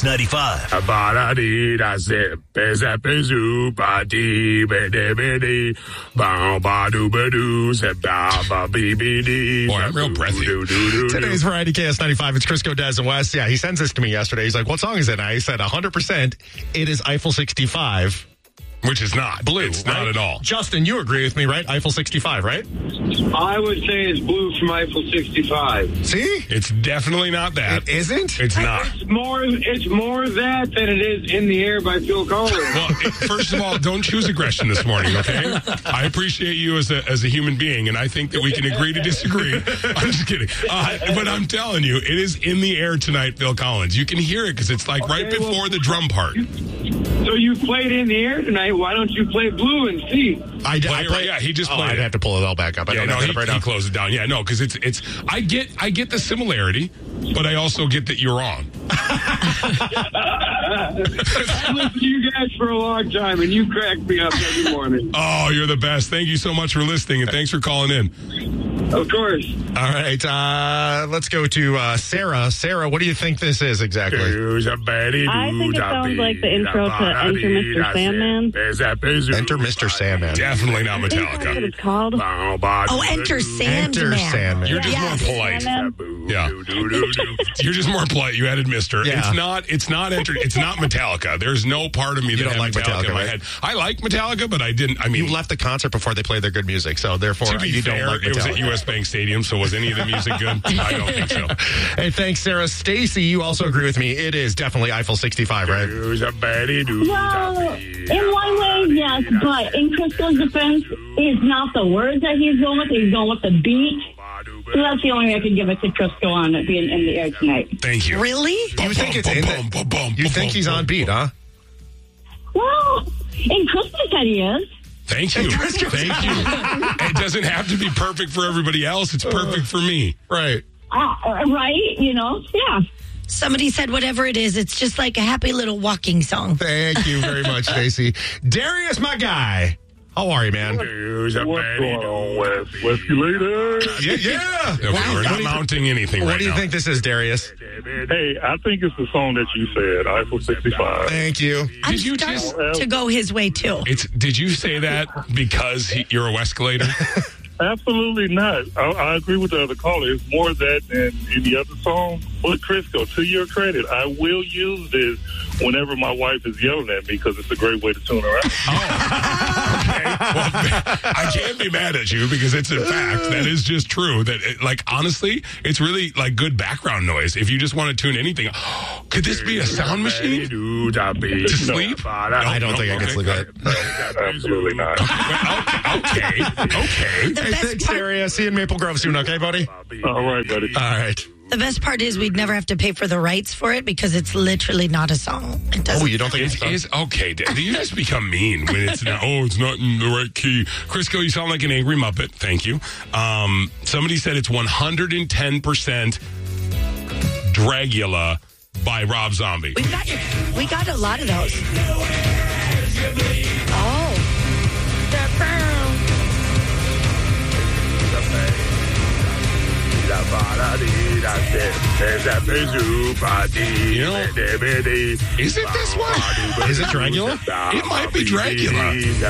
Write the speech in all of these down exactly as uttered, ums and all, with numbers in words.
ninety-five. Boy, I'm real breathy. Today's Variety K S ninety-five. It's Crisco, Des, and Wes. Yeah, he sends this to me yesterday. He's like, what song is it? And I said, one hundred percent it is Eiffel sixty-five. Which is not. Blue. It's right? not at all. Justin, you agree with me, right? Eiffel sixty-five, right? I would say it's Blue from Eiffel sixty-five. See? It's definitely not that. It isn't? It's not. It's more, it's more that than it is In the Air by Phil Collins. Well, it, first of all, don't choose aggression this morning, okay? I appreciate you as a as a human being, and I think that we can agree to disagree. I'm just kidding. Uh, but I'm telling you, it is In the Air tonight, Phil Collins. You can hear it because it's like Okay, right before well, the drum part. So you played In the Air tonight. Why don't you play Blue and see? I, Well, I you're play, right. Yeah, he just oh, played I'd it. have to pull it all back up. I Yeah, don't no, have he, it right he now. closed it down. Yeah, no, because it's it's. I get I get the similarity, but I also get that you're wrong. I've listened to you guys for a long time, and you crack me up every morning. Oh, you're the best. Thank you so much for listening, and thanks for calling in. Of course. All right, uh, let's go to uh, Sarah. Sarah, what do you think this is exactly? I think it sounds like the intro to Enter Mister Sandman. Enter Mister Sandman. Definitely not That's what Metallica. it's called. Oh, Enter Sandman. Enter Sandman. You're just Yes. more polite. Sandman. Yeah, you're just more polite. You added Mister Yeah. It's not. It's not. Enter, it's not Metallica. There's no part of me that don't had like Metallica, Metallica, in my right? head. I like Metallica, but I didn't. I mean, You left the concert before they played their good music, so therefore to be you fair, don't like it was at Metallica. U S Bank Stadium, so was any of the music good? I don't think so. Hey, thanks, Sarah. Stacy, you also agree with me. It is definitely Eiffel sixty-five, right? Well, in one way, yes, but in Crisco's defense, it's not the words that he's going with. He's going with the beat. So that's the only way I could give it to Crisco on it being In the Air tonight. Thank you. Really? You think it's in the, You think he's on beat, huh? Well, in Crisco said he is. Thank you. Thank you. It doesn't have to be perfect for everybody else. It's perfect for me. Right. Uh, right, you know, yeah. Somebody said whatever it is, it's just like a happy little walking song. Thank you very much, Stacy. Darius, my guy. How are you, man? What's going on, Wes? Wes, you later? Yeah, yeah. Okay, we're not mounting anything What right do you now. think this is, Darius? Hey, I think it's the song that you said, Eiffel sixty-five. Thank you. I'm Did you starting just- to go his way, too. It's. Did you say that because he, you're a Wescalator? Absolutely not. I, I agree with the other caller. It's more that than any other song. But Crisco, to your credit, I will use this whenever my wife is yelling at me because it's a great way to tune her out. Okay. Well, I can't be mad at you because it's a fact. That is just true. That, it, like, honestly, it's really like good background noise. If you just want to tune anything, could this be a sound machine to sleep? I don't think I can sleep that. Absolutely not. Okay. Okay. The Hey, best thanks, part, Darius. See you in Maple Grove soon, okay, buddy? All right, buddy. All right. the best part is we'd never have to pay for the rights for it because it's literally not a song. It doesn't. Oh, you don't think it's It is okay. Dad. You just become mean when it's not. Oh, it's not in the right key. Crisco, you sound like an angry Muppet. Thank you. Um, somebody said it's one hundred ten percent Dragula by Rob Zombie. We got we got a lot of those. Oh. You know, is it this one? Is it Dragula? It might be Dragula.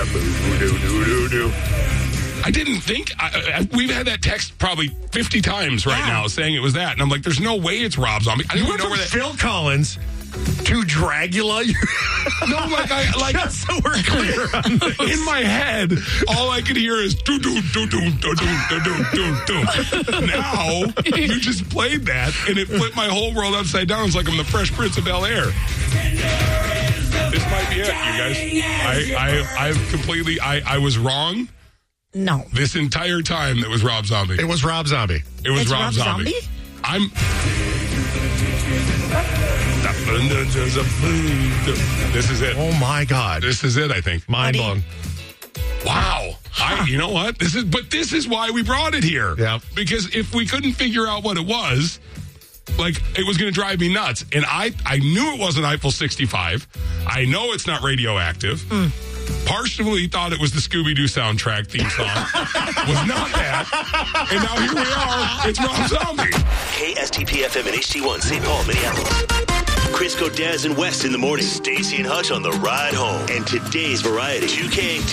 I didn't think. I, I, we've had that text probably fifty times right Yeah. now saying it was that. And I'm like, there's no way it's Rob Zombie. I You don't went even know from where that. Phil Collins to Dragula. No, like I like Just so we're clear on this. in my head, all I could hear is do do do do do do do do do. Now you just played that, and it flipped my whole world upside down. It's like I'm the Fresh Prince of Bel Air. This might be it, you guys. I I I've completely. I I was wrong. No. This entire time, it was Rob Zombie. It was Rob Zombie. It was It's Rob, Rob Zombie. Zombie? I'm. This is it. Oh my God. This is it. I think. Mind Buddy. blown. Wow. I, you know what? This is, but this is why we brought it here. Yeah. Because if we couldn't figure out what it was, like, it was going to drive me nuts. And I, I knew it wasn't Eiffel sixty-five. I know it's not radioactive. Mm. Partially thought it was the Scooby-Doo soundtrack theme song. Was not that. And now here we are. It's Rob Zombie. K S T P F M and H T one, Saint Paul, Minneapolis. Crisco, Daz, and West in the morning. Stacey and Hutch on the ride home. And today's variety. two K